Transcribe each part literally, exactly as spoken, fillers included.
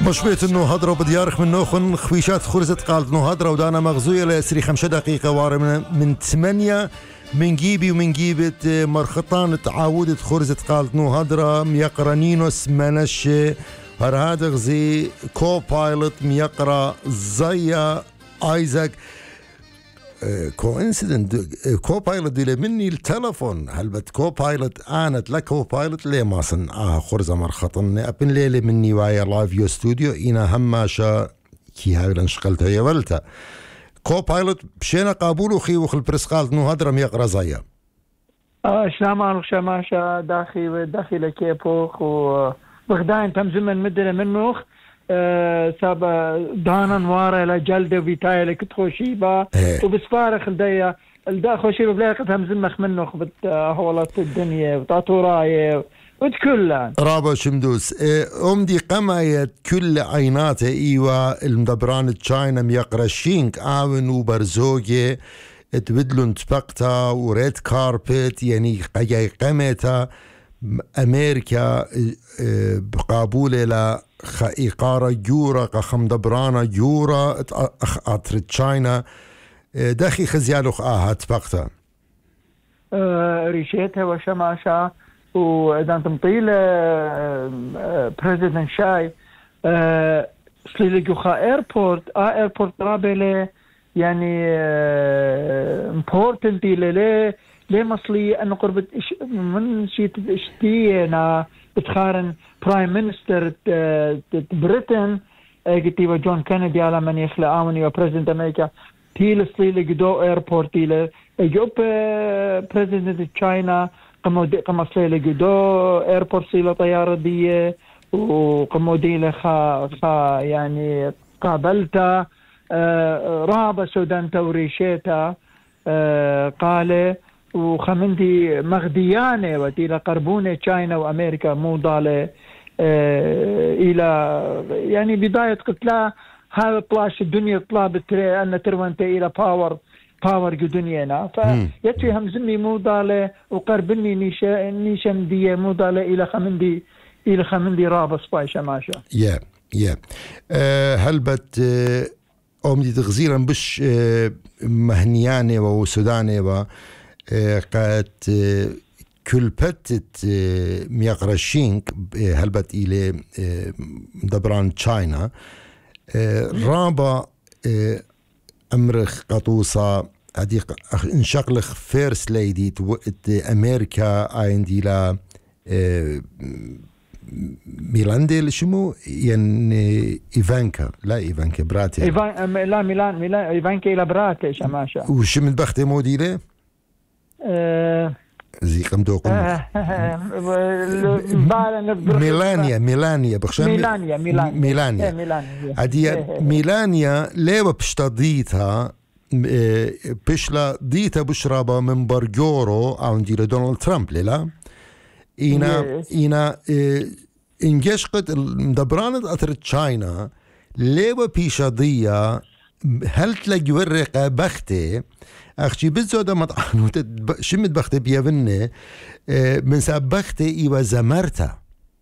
مش بيت انه هضروا بديارك من نوخن خويشات خرزت قالت انه هضروا ودانا مغزوية لسري خمسة دقيقة وارا من, من ثمانية من جيبي ومن جيبة مرخطان تعاودت خرزت قالت انه هضرا ميقرانينوس منش هر هذا غزي كو بايلوت ميقرا زيا ايزاك كو انسيدنت كو بايلوت دي مني التلفون هل بت كو بايلوت انت لا كو بايلوت ليه ما صن اه خرزه مرخطن ابن ليله مني ويا لايف يو ستوديو انا هماشا كي هاي انشغلت هي ولتا كو بايلوت بشينا قابولو خي وخل بريس قالت انه هدرم يقرا زيا اه شامال شماشا داخل داخل كيبوخ و بغداين تم زمن مدري منوخ أه سابا دانا نوارا لا جلده فيتاي لك تخوشيبا وبسفارخ الديا الدا خوشيبا بلاقت هم زمخ منوخ بتهولات الدنيا وتاتوراي وتكلان رابا شمدوس أمدي قماية كل عيناته إيوا المدبران تشاينا ميقرا شينك آون وبرزوجي تبدلون تبقتا وريد كاربت يعني قياي قمتا أمريكا بقابولة لا إقارة جورا قخم دبرانا جورا أطر تشاينا داخي خزيالوخ آها تبقتا ريشيتها وشماشا وإذا تمطيل بريزيدنت شاي سليلجوخا ايربورت اه ايربورت رابلة يعني امبورتنت ليه ليه مصلي انه قربت من شيء اشتينا بتخارن برايم مينستر بريتن قلتي جون كينيدي على من يخلق امني وبريزيدنت امريكا تيل سليلجو ايربورت تيل جوب بريزيدنت تشاينا قموا قموا سليلة جدو ايربورت سيلة طيارة دي وقموا دي خا خا يعني قابلتا آه رابا سودان توريشيتا آه قال وخمندي مغديانة ودي قربونة تشاينا وامريكا مو ضالة آه الى يعني بداية قتلا هذا طلاش الدنيا طلابت ان تروانت الى باور باور دنيانا فيتوي همزمي مو ضاله وقربني نيشا نيشم دي مو ضاله الى خمندي الى خمندي رابص باي شماشا يا يا هل بت أمدي تغزيرا بش مهنياني وسوداني و قد كل بتت ميقرشينك هل بت إلى دبران تشاينا رابا أمرخ قطوصة هذه انشغلخ فيرست ليدي توقت أمريكا عندي لا ميلاندي شمو يعني إيفانكا لا إيفانكا براتي إيفان لا ميلان ميلان إيفانكا إلى براتي شماشة وش من بختي مودي له؟ أه زي قمدوكم ميلانيا ميلانيا بخشان ميلانيا ميلانيا ميلانيا هذه ميلانيا ليه بشتضيتها بشلا ديتا بشرابا من برجورو عندي لدونالد ترامب لا إنا إنا إنجشقت مدبرانت أثر تشاينا ليه بيشادية هل تلاقي ورقة بختي أختي بزودة مطعنو شمت بختي بيفني من ساب بختي إيوا زمرتا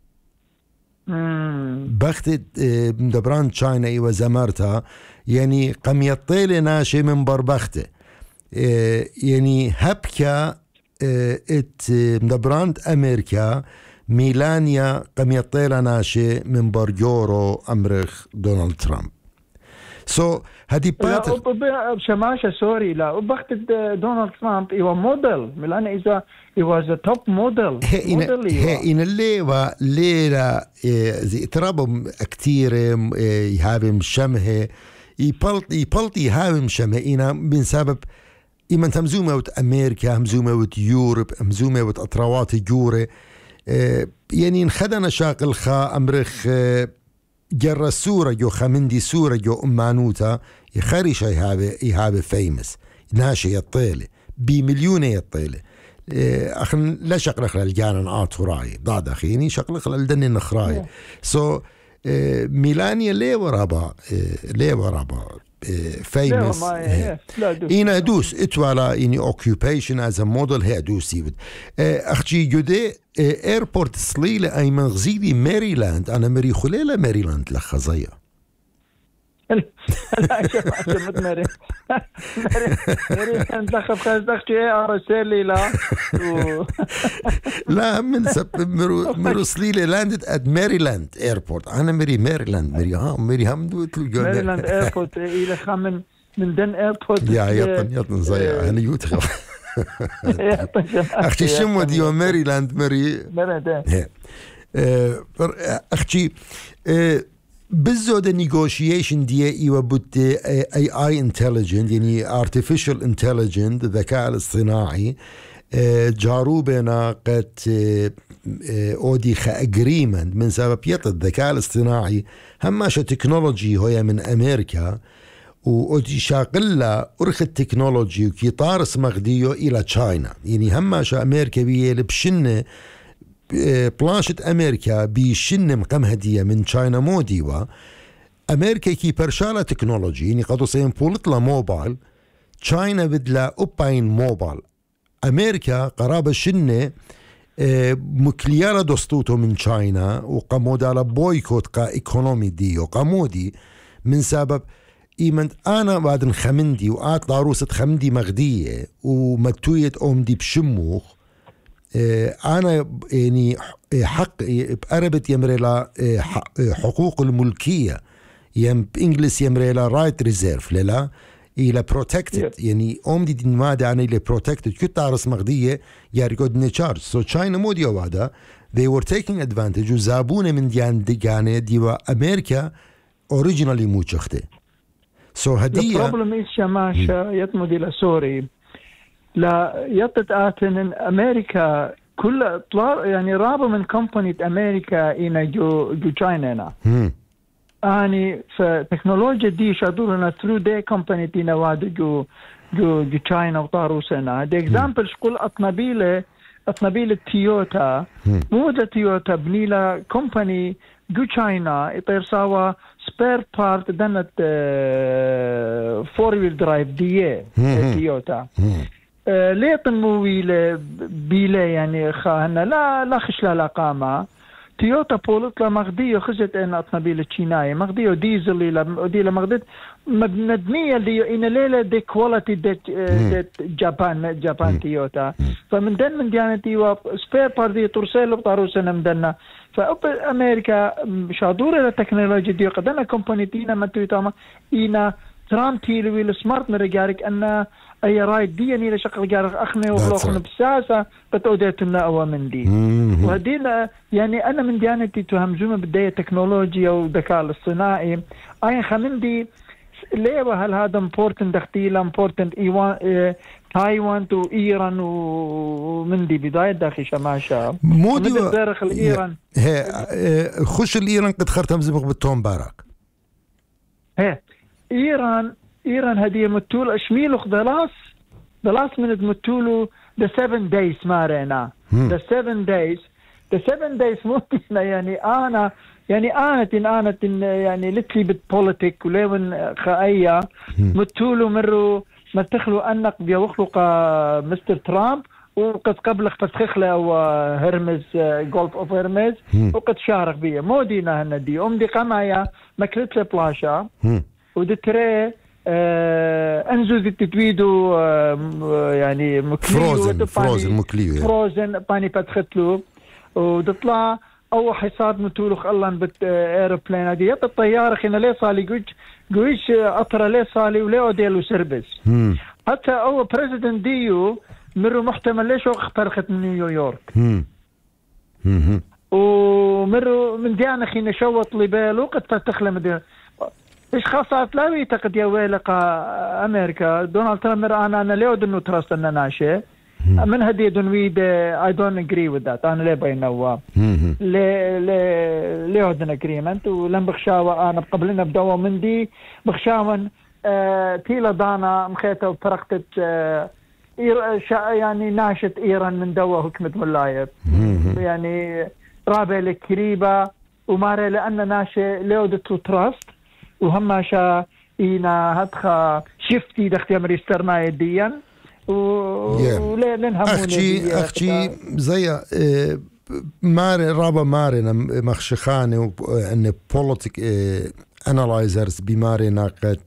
بختي مدبران تشاينا إيوا زمرتا يعني قم يطيلي ناشي من بربختي يعني هبكا ات مدبران أمريكا ميلانيا قم يطيلي ناشي من برجورو أمريخ دونالد ترامب سو so, هذه باتر شماشة سوري لا وبخت دونالد ترامب إيوا موديل ميلان إذا إيوا ذا توب موديل موديل هي إن اللي وليلة زي ترابم كتير يهابم شمه يبلط يبلط يهابم شمه إنا من سبب إما همزومة وت أمريكا همزومة وت يوروب همزومة وت أطروات جورة يعني انخدنا شاقل خا أمريخ جرى سورة جو خمندي سورة جو أمانوتا يخريش يهابي يهابي فيمس ناشي يطيلة بمليون يطيلة أخن لا شقلق للجانا آتوراي ضاد أخيني شقلق للدني نخراي سو ميلانيا ليه ورابا ليه ورابا famous إنا دوس إتوالا إني occupation as a model هي دوسي ود أختي جودي airport صليلة أي من غزيلي ماريلاند أنا مري خليلة ماريلاند لخزية لا شفت ماري ماريلاند لخب خز أختي إيه أرسلي لا لا من سب مرو مرو صليلة لاندت at ماريلاند ايربورت أنا مري ماريلاند مري ها مري هم دوت ماريلاند ايربورت إلى خامن من دن ايربورت يا يطن يطن زي أنا يوتخ أختي شمو ديو ماريلاند مري ماريلاند أختي بالزود النيغوشيشن دي إيوه بود اي اي انتليجنت يعني artificial intelligent الذكاء الاصطناعي جارو بنا قد اودي خا اجريمنت من سبب يط الذكاء الاصطناعي هماشا تكنولوجي هي من امريكا وأودي شاقلة أرخ التكنولوجي وكي طارس مغديو إلى تشاينا يعني هماشا أمريكا بيه لبشنة بلاشة أمريكا بيشن مقام هدية من تشاينا موديوا أمريكا كي برشالة تكنولوجي يعني قدو سيين بولتلا موبايل تشاينا بدلا أوباين موبايل أمريكا قرابة شنة مكليالة دوستوتو من تشاينا وقاموا دالا بويكوت قا إيكونومي دي وقاموا دي من سبب إيمنت أنا بعد الخمندي وقات ضاروسة خمندي مغدية ومتوية أم دي بشموخ أنا يعني حق بقربت يمريلا حقوق الملكية يم بإنجلس يمريلا رايت ريزيرف للا إلى protected يعني أم دي دين مادة عن إلى protected كنت تعرس مغدية يارجود نيشارج so China موديا وادا they were taking advantage وزابونة من ديان ديانة ديوا أمريكا originally موشخته so هدية the problem is شماشة يتمدي لسوري لا يطت آتن أمريكا كل طلع يعني رابع من كومباني أمريكا إنا جو جو تشاينا أني فتكنولوجيا دي شادورنا through their company تينا واد جو جو جو تشاينا وطاروسنا the example شقول أطنبيلة أطنبيلة تويوتا مو ذا تويوتا بنيلا كومباني جو تشاينا يطير سوا spare part دنت four wheel drive دي تويوتا ليطن مويلة بيلة يعني خاهنا لا لا خشلا لا قامة تويوتا بولت لا مغدية خزت ان اطنبيلة تشيناية مغدية ديزل لا ديلا مغدية مبندمية اللي ان ليلة دي كواليتي دي جابان جابان تويوتا فمن دن من ديانتي وسبير باردي ترسل بطاروسنا مدنا فأمريكا شادورة التكنولوجيا دي قدنا كومبانيتينا ما تويوتا إنا ترام تيلي ويل سمارت مرجارك أن أي رايد دي يعني لشقل جارك أخني وبلوخنا بساسة بتوديتنا أو من دي وهدينا يعني أنا من ديانتي تهمزومة بداية تكنولوجيا والذكاء الاصطناعي أي خمندي ليه هل هذا important دختيلا important إيوان تايوان تو إيران ومن دي بداية داخل شماشة مودي داخل إيران خش الإيران قد خرت همزمك بالتوم بارك هي إيران إيران هدية متولو شميلو خدلاس دلاس من متولو the seven days مارينا the seven days the seven days موتنا يعني أنا يعني أنا تن أنا تن يعني لتلي بالبوليتيك ولين خاية متولو مرو مرتخلوا أنق بيوخلق مستر ترامب وقد قبل فتخخله وهرمز جولف أوف هرمز وقد شارك بيه مودينا هندي أم دي قمايا مكرت بلاشا ودتري آه انزو ذي تتويدو آه يعني مكليو فروزن فروزن مكليو فروزن باني بتختلو ودطلع او حصاد متولخ الله بت ايروبلين هذه يط الطياره خينا ليه صالي جوج جويش اطرا ليه صالي وليه ديلو سيرفيس حتى او بريزيدنت ديو مرو محتمل ليش اخترقت من نيويورك ومرو من ديانا خينا شوط لبال وقد فتخله مدينة إيش خاصات لا يعتقد يا ويلقى أمريكا دونالد ترامب أنا أنا ليه دنو تراست أن ناشة من هدي دنويد I don't agree with that أنا ليه بينوا ليه ليه ليه دن agreement ولم بخشاوة أنا قبلنا بدوا من دي بخشاون آه تيلا دانا مخيطة وفرقت آه يعني ناشت إيران من دوا حكمة ملايب يعني رابع الكريبة وماري لأن ناشة ليه دتو تراست وهماشا إنا هتخا شفتي دختي أمريسترنا يديا ولا ننهمون أختي أختي زي مار رابا مارنا مخشخاني أن بوليتيك أنالايزرز بمارنا قد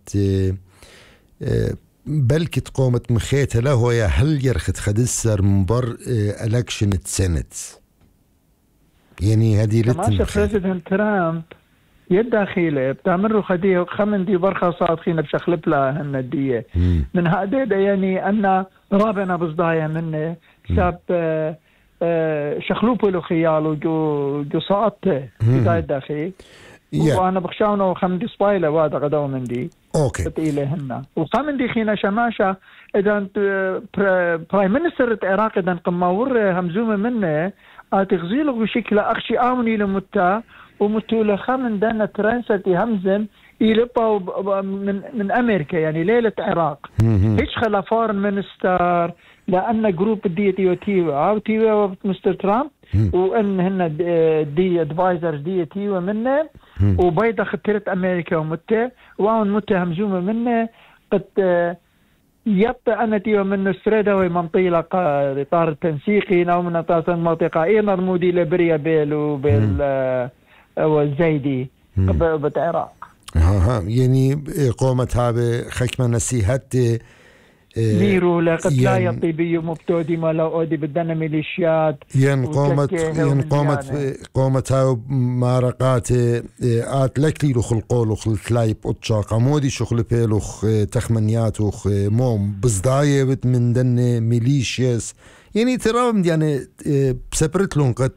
بلكي تقومت مخيتها له يا هل يرخد خدسر من بر ألكشن السنت يعني هذه لتن بريزيدنت ترامب يداخله بتعمروا خديه خمن دي برخة صاد خينا بشخلب لها هالندية من هذا يعني أن رابنا بصدايا منه ساب شخلوبه له خيال وجو جو صاته بداية داخلي وأنا بخشاونه خمدي سبايلة وادا غداو من دي أوكي بتقيله هنا وخمن دي خينا شماشة إذا برايم منستر العراق إذا قماور همزومة منه تغزيله بشكل أخشي آمني لمتا ومتو لخمن دانا ترانساتي همزم يلبا من من أمريكا يعني ليلة عراق هيش خلا فورن منستر لأن جروب دي تي تي أو تي مستر ترامب وإن هن دي ادفايزرز دي تي ومنه وبيضة خطرت أمريكا ومتى وأون متى همزومة منه قد يبقى أن تيو من السريدة ومنطقة إطار التنسيقي أو من أطار المنطقة إيه نرمودي لبريا بيل وبيل والزيدي بالعراق. ها يعني قومتها بخكمة نسيحات ميرو لقد لا يطيبي مبتودي ما لا أودي بدنا ميليشيات ين قومت ين قومت قومتها معركات آت لكلي لخل قولو خل تلايب أتشا قمودي شغل بيلوخ تخمنياتوخ موم بزداية بت من دن ميليشياس يعني ترى يعني بسبرت لهم قد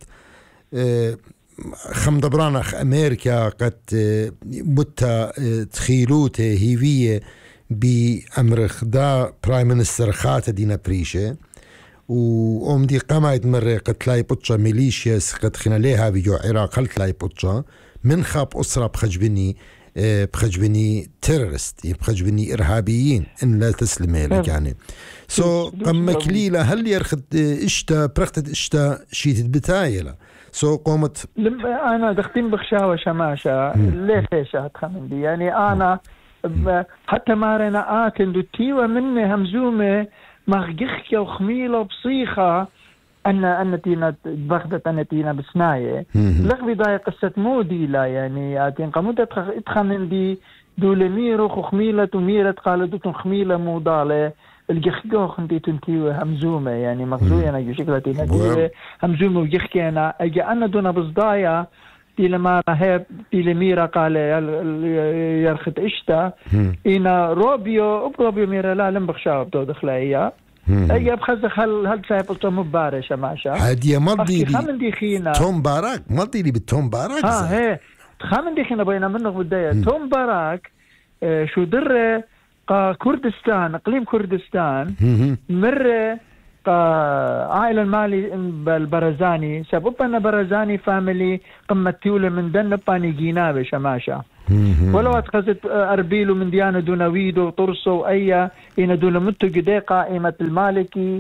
خم دبرانخ أمريكا قد بتا تخيلوته هيفية بأمرخ دا برايم منستر خاطة دينا بريشة وأم دي قامت مرة قد تلاي بطشة ميليشياس قد خنا ليها بيجو عراق هل تلاي بطشة من خاب أسرة بخجبني بخجبني تيرورست بخجبني إرهابيين إن لا تسلم لك يعني سو قم كليلة هل يرخد إشتا برختد إشتا شيت بتايلة سو قومت أنا دختين بخشاوة شماشة ليه فيشة تخمن دي يعني أنا حتى ما رنا آتن دو تيوة مني همزومة مغجخكة وخميلة بصيخة أن أن تينا بغدت أن تينا بسناية لغ بداية قصة مودي لا يعني آتين قمودة اتخمن دي دول ميرو خميلة وميرة قالوا دوتن خميلة موضالة الجخجوخ انتي تنتيوة همزومة يعني مغزوية أنا جشكلة تينا همزومة وجخكي أنا أجي أنا دونا بصدايا دي لما هي دي لميرا قال يرخد إشتا إنا روبيو روبيو ميرا لا لم بخشاو بدو دخلائية أي بخزخ هل هل سايب التوم مبارة شماشا هادية مضي لي خينا توم باراك مضي لي بالتوم باراك ها هي خامن دي خينا بينا منه بداية توم باراك شو در كردستان اقليم كردستان مرة عائلة المالي بالبرزاني سبب أن برزاني فاميلي قمة تيولة من دن باني جينابة شماشة ولو أتخذت أربيلو من ديانة دونويدو طرسو أي إن دون متو قدي قائمة المالكي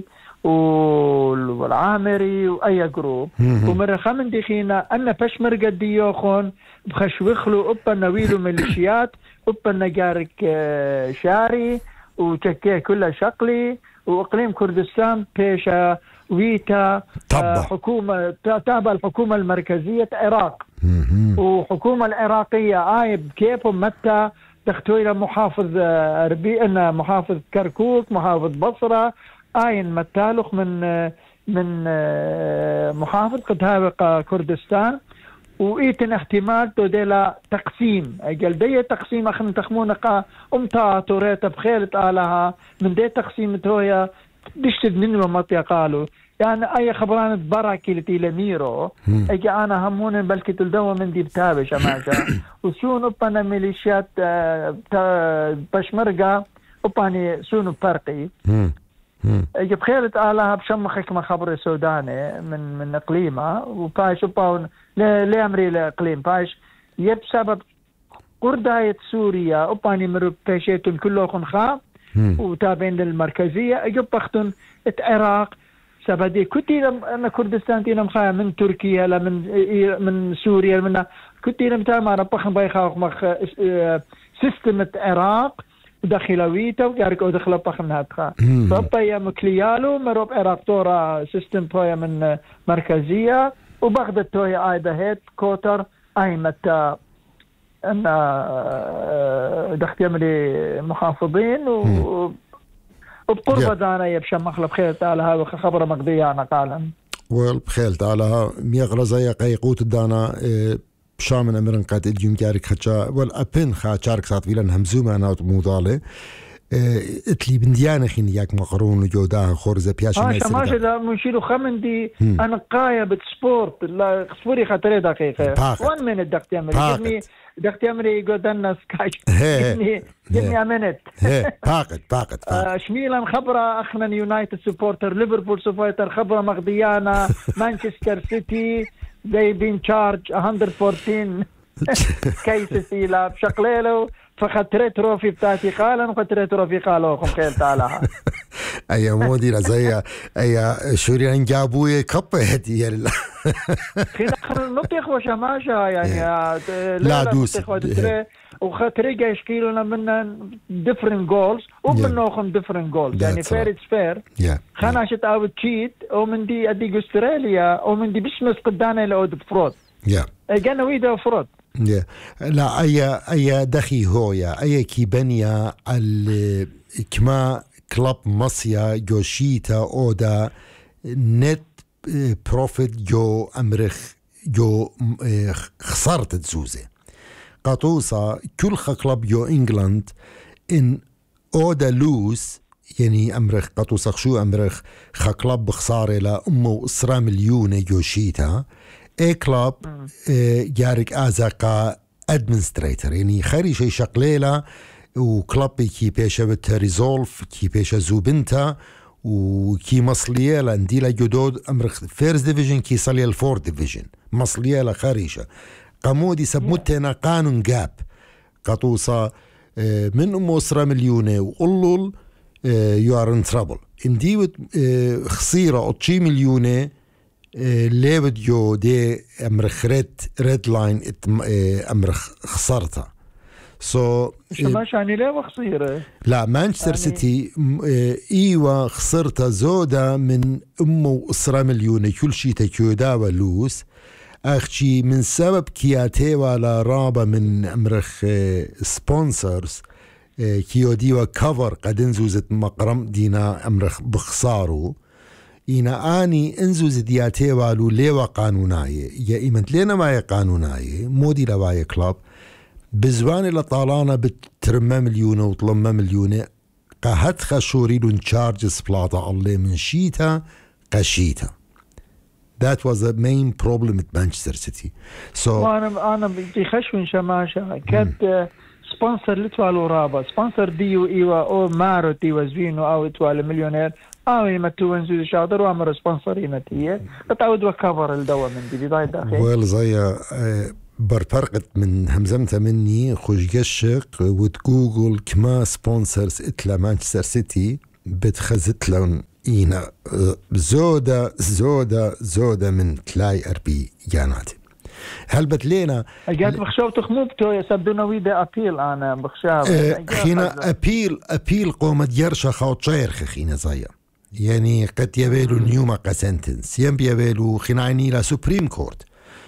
والعامري وأي جروب ومرة خمن ديخينا أن فشمر قد ديوخون بخشوخلو أبا نويلو ميليشيات أبا نجارك شاري وتكيه كلها شقلي وإقليم كردستان بيشا ويتا طبع. حكومة تابع الحكومة المركزية العراق وحكومة العراقية آيب كيف متى تختوي إلى محافظ أربيل محافظ كركوك محافظ بصرة آين متالخ من من محافظ قد كردستان وإيتن احتمال توديلا تقسيم أجل دي تقسيم أخن تخمونقا أمتا توريتا بخيلت آلها من دي تقسيم تويا دشتد منه مطيا قالوا يعني أي خبرانة براكي لتي لميرو أجي أنا همون بلكي تلدوا من دي بتابش أماشا وسون أبانا ميليشيات بشمرقة أباني سونو فرقي أجي بخيلت آلها بشمخك ما خبر سوداني من من إقليمة وباش أباون لأمري لإقليم باش يب سبب قرداية سوريا أباني مرو بيشيتون كله خنخا وتابعين للمركزية أجب بختون العراق سبدي كتي أن كردستان تينا مخايا من تركيا لا من من سوريا من كنت لمتى ما ربخن بايخاق مخ سيستم العراق داخلويته ويارك او دخل بخن هاتخا ربا يا مكليالو مروب عراق تورا سيستم تويا من مركزية وبغداد تويا ايدا هيت كوتر اي متى ان دختي امري محافظين و وبقربة دانا يبشا مخلب خير تعالى هذا خبر مقضية انا قالا والبخيل تعالى ميغرا زي قيقوت دانا بشامن امرن قد اليوم جارك خجا والابن خا شارك ساعت فيلن همزوم انا موضالة اتلي بنديان خين ياك مقرون وجودا خورزه بياش ما يصير ماشي لا منشيلو خمندي انا قايه بتسبورت لا خسوري خاطري دقيقه وان من دقتي امري دقتي امري غدنا سكاي جبني جبني امنت باقت باقت شميلا خبره اخنا يونايتد سبورتر ليفربول سبورتر خبره مغديانا مانشستر سيتي they been charged one hundred fourteen cases إلى بشقليلو فخطرت تروفي بتاعتي قالا وخطرت تروفي قالوا خم خيل تعالى أي مودي لزيا أي شوريان جابوي كبه هدية لله خير نطيخ وشماشة يعني لا دوس وخطري جايش كيلونا منا different goals ومنه خم different goals يعني fair it's fair خنا شت أو تشيت أو من دي أدي أستراليا أو من دي بسمس قدانا لأود بفرود جانا ويدا فرود لا أي أي دخي هويا أي كيبانيا ال كما كلاب مصيا جوشيتا أودا نت بروفيت جو أمرخ جو خسارة تزوزة قطوسا كل كلاب جو إنجلاند إن أودا لوس يعني أمرخ قطوسا شو أمرخ خكلاب بخسارة لأمه إسرا مليون جوشيتا اي كلاب جارك ازاقا ادمنستريتور يعني خيري شي شقليلة وكلابي كي بيشا بتريزولف كي بيشا زوبنتا وكي مصلية لانديلا جدود امرخ فيرز ديفيجن كي صلي الفور ديفيجن مصلية لخاريشة قامودي سبمتنا قانون جاب قطوصة من أمو أسرة مليونة وقلل يو ار ان ترابل اندي خسيرة أطشي مليونة لابد يو دي امرخ ريد ريد لاين امرخ خسرتها سو so, مش يعني ليه خسيرة لا مانشستر يعني سيتي ايوه خسرتها زودا من امه اسرة مليون كل شيء تكيودا ولوس اخشي من سبب كياتي ولا رابا من امرخ سبونسرز كيو ديوا كفر قد انزوزت مقرم دينا امرخ بخسارو إنا آني إنزو زدياتي والو ليوا قانوناية يا إيمنت لينا ما قانوناية مودي لوايا كلاب بزواني لطالانا بترمى مليونة وطلمى مليونة قهت خشوري لون تشارجز بلاطة الله من شيتا قشيتا. That was the main problem at Manchester City. So أنا أنا بدي خشون شماشة كانت سبونسر لتوالو رابا سبونسر ديو إيوا أو مارو تيوا زوينو أو توالو مليونير أو يمتو ونزو شاطر وعمر سبونسرين تيه بتعود وكفر الدواء من دي بداية داخل ويل زي برفرقت من همزمتها مني خوش قشق وتجوجل كما سبونسرز اتلا مانشستر سيتي بتخزت لهم إينا زودة زودة زودة من تلاي أربي جاناتي هل بتلينا قاعد بخشاو تخموبتو يسبدونا ويدا أبيل أنا بخشاو خينا أبيل أبيل قومت يرشا خاوتشير خينا زيا يعني قد يبالو نيوما قسنتنس يم يبالو خناعني إلى سوبريم كورت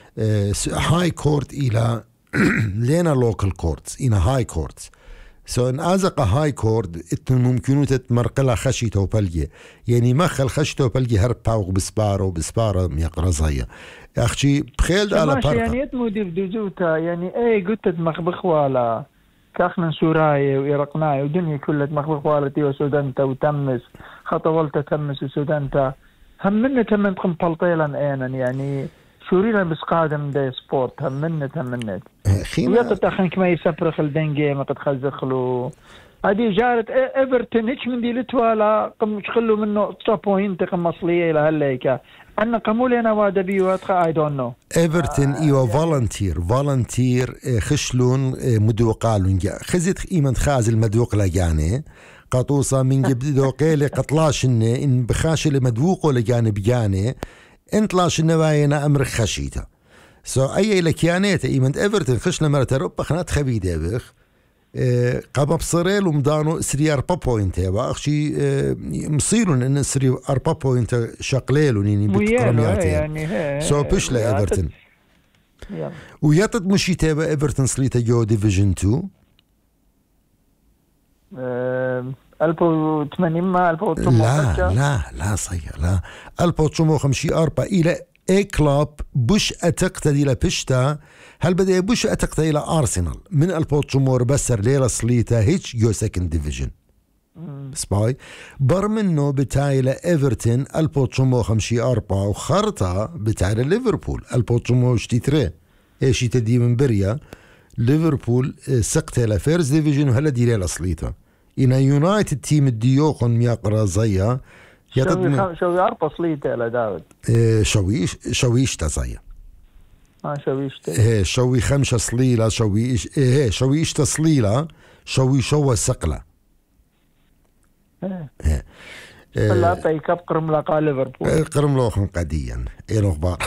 هاي كورت إلى لينا لوكال كورتس إلى هاي كورتس سو ان ازق هاي كورد اتن ممكنو تتمرقلا خشيتو بلجي يعني مخل خشيتو بلجي هرب باوغ بسبارو بسبارو ميقرا زيا اخشي بخيل على برقه يعني يتمو ديف دوزوتا يعني اي قلت مخبخ ولا كاخنا سوراي ويرقناي ودنيا كلها مخبخ ولا تيو سودانتا وتمس خطولتا تمس وسودانتا هم من تمن تقم بلطيلا اينا يعني سورينا بس قادم دي سبورت هم منت هم منت ويقت أخن كما يسفرخ الدنجي ما قد خزخلو هذه جارت إيفرتون هيك من دي لتوالا قم شخلو منه تابوينت قم مصلية إلى هالليكا أنا قمولي أنا وادبي واتخا I don't know إيفرتون إيوه فالنتير فالنتير خشلون مدوقالون جا خزيت إيمان خاز المدوق لجاني قطوصة من جبدوقي لقطلاشني إن بخاش المدوق لجاني بجاني انت لاش النواينا أمر خشيته سو أي لكيانات إيمن إيفرتون خشنا مرة ربع خنات خبيدة بخ قام بصريل ومدانو سري أربعة بوينت هوا أخشي مصيرون إن سري أربعة بوينت شقليلون يعني بتقرمياتين يعني سو بش لإيفرتون وياتت مشي تابع إيفرتون سليتا جو ديفيجن تو ألف وثمانين ما ألف وتسعمية لا لا لا صحيح لا ألف وتسعمية وخمسين أربعة إلى اي كلاب بش اتقتدي لبشتا هل بدأ بش اتقتدي لأرسنال من ألف وتسعمية بسر ليلة صليتا هيتش جو سكند ديفيجن سباي بر منه بتاعي لإيفرتون ألف وتسعمية وخمسين أربعة وخرطة بتاعي لليفربول ألف وتسعمية وثلاثة ايش تدي من بريا ليفربول سقتها لفيرست ديفيجن وهلا دي ليلة صليتا إن يونايتد تيم الديوقن ميقرا زيها شوي شوي أربع صليته على داود إيه شويش شويش تزايا آه شويش إيه شوي خمسة صليلة شويش إيه شويش تصليلة شوي شو سقلة إيه إيه لا تيكب قرملقة ليفربول قرملوخن قديا إيه الأخبار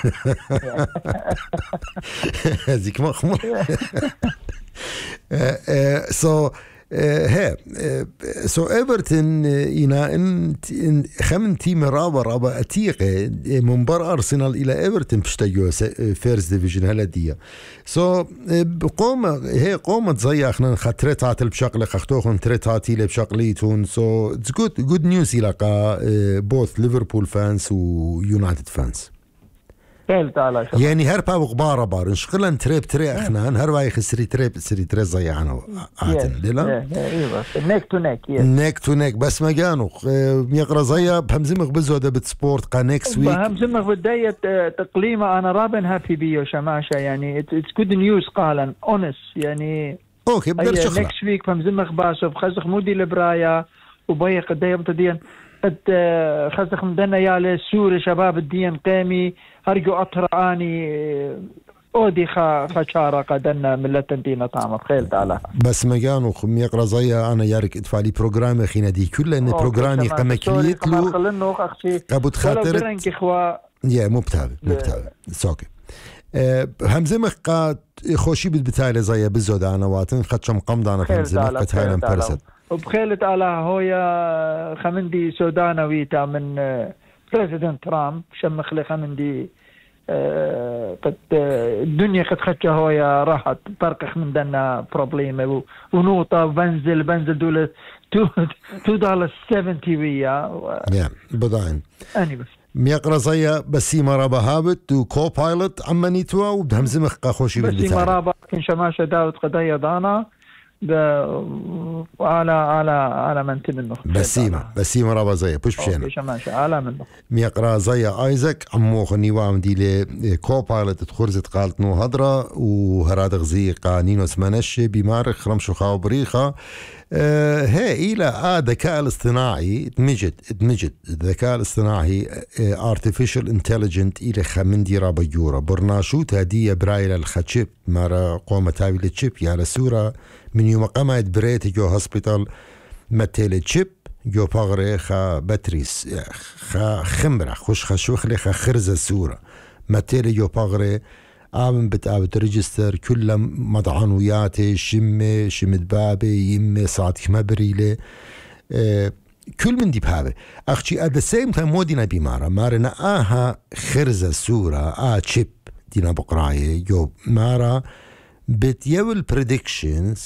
هذيك ما خمر سو ها سو إيفرتون إنا إن خمن تيم رابع رابع أتيقة من بر أرسنال إلى إيفرتون بشتاجو فيرست ديفيجن هلا ديا سو قوم هي قومت زي إحنا خطرت عتل بشكل خختوخن ترت عتيلة بشكليتون سو it's good good news إلقا both ليفربول فانس ويونايتد فانس يعني هربا وغبارة بار نشغلن تريب تري احنا هربا يخسري تريب سري تري زي عنا عاتن لا نيك تو نيك نيك تو نيك بس ما كانوا يقرا زي بهمزمغ بزوده بتسبورت قا نيكست ويك بهمزمغ بداية تقليمه انا رابن هابي بيو شماشة يعني اتس جود نيوز قالا اونس يعني اوكي بدر شغله نيكست ويك بهمزمغ باسو خزخ مودي لبرايا وبي قدايه بتدين قد خزخ مدنا يا لسوري شباب الدين قامي هرجو أطراني أودي خا خشارة قدنا ملة دينا طعم خيل تعالى بس ما كانوا خم يقرأ زي أنا يارك إدفالي برنامج خينا دي كل إن برنامج قمكليت له قبض خاطر يا مبتعب مبتعب ساكت همزة مخقات خوشي بالبتالي زي بزود أنا واتن خدشم قمض أنا همزة مخقات هايلم برسد وبخيلت على هويا خمندي سودانويتا من بريزيدنت ترامب شمخ لي خمندي قد الدنيا قد خدشة هويا راحت برقخ من دنا بروبليم ونوطة بنزل بنزل دولة تو دولار سبعين ويا يا بداين أني بس ميقرا زي بسيمة رابا هابت وكو بايلوت عمانيتوا وبدهمزة مخقا خوشي بالبتالي بسيمة رابا كن شماشة داود قضية دانا على على على منتي منه بسيمة بسيمة رابا زي بوش بشينا شماشة على منه ميقرا زي ايزاك عمو خني وام دي لي كو بايلوت تخرزت قالت نو هدرا وهراد غزي قانينو سمانش بمارخ رمشو خاو بريخة أه هي إلى آه الذكاء الاصطناعي ادمجت ادمجت الذكاء الاصطناعي اه artificial intelligent إلى خمندي رابا يورا برناشوت هدية برايلة الخاتشيب مارا قومة تابي لتشيب يالا سورة من يوم قامت بريت جو هسبيتال متيل تشيب جو باغري خا باتريس خا خمرة خوش خشوخلي خا خرزة سورة متيل جو باغري آمن بتقابت ريجستر كل مضعنوياتي شمي شمد بابي يمي صعدك مبريلي اه كل من دي بهذا أختي at the same time مودينا بمارا مارنا آها خرزة سورة آه تشيب دينا بقراية يو مارا بتيول predictions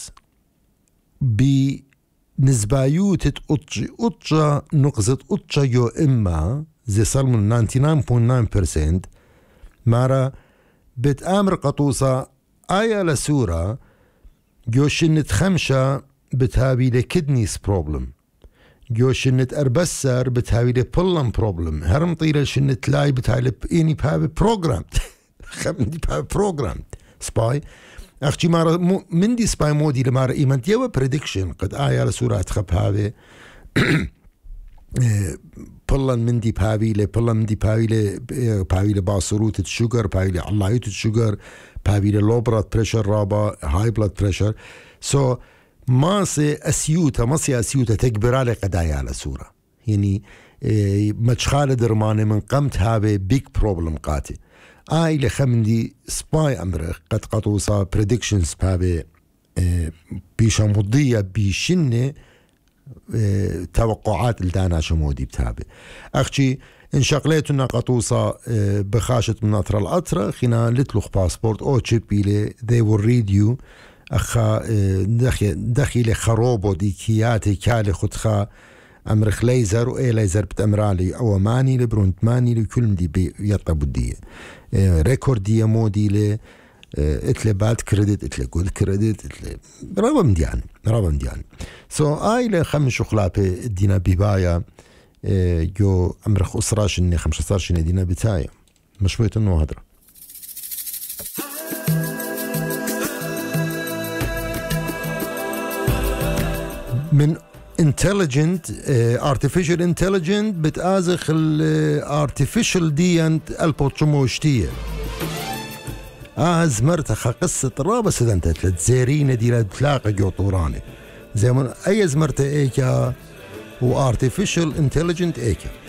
بنسبايو تتقطشي قطشة نقزة قطشة يو إما زي صالمون تسعة وتسعين فاصلة تسعة بالمية مارا بتآمر قطوسة آية لسورة جو شنت خمشة بتهابي لكدنيس بروبلم جو شنت أربسر بتهابي لبلم بروبلم هرم طيلة شنت لاي بتهابي لإني بهابي بروغرام خمدي بهابي بروغرام سباي أختي مارا من دي سباي مودي لمارا إيمان ديوه بريدكشن قد آية لسورة أتخب هابي بلن من دي بهابيلة بلن من دي بهابيلة بهابيلة باصروت الشجر بهابيلة علايت الشجر بهابيلة لو بلاد بريشر رابا هاي بلاد بريشر سو ما سي أسيوتا ما سي أسيوتا تكبر على قدايا على سورة يعني متشخال درمانة من قمت هابي بيك بروبلم قاتي آي لخمندي سباي أمر قد قطوصا predictions بابي بيشا مضية بيشنة توقعات الدانا شمودي بتابي أخشي إن شغلتنا قطوصة بخاشة من أطرى الأطرى خنا لتلوخ باسبورت أو تشيب إلي they will read you أخا دخيل خروبو دي كياتي كالي خدخا أمرخ ليزر وإيه ليزر بتأمرالي أو ماني لبرونت ماني لكل دي بي يطبو دي ريكورد دي مودي لي اتلي باد كريدت اتلي جود كريدت اتلي رابا مديان رابا مديان سو so, آي لخمس شخلابي دينا ببايا جو أمرخ أسراش إني خمسة صار شنو دينا بتاعي مش بيت إنه هدرة من intelligent uh, artificial intelligent بتآزخ ال artificial دي أنت البوتشموشتية آز مرتخة قصة رابة سدنت تلتزيرين دي لتلاقى جو طوراني زي من أي زمرت إيكا و artificial intelligent إيكا